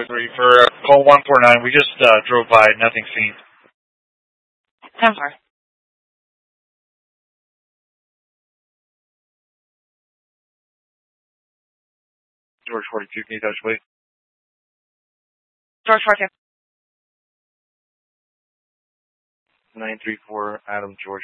10-4 for call 149. We just drove by, nothing seen. 10-4. George 42, can you touch, please? George 42. 934, Adam George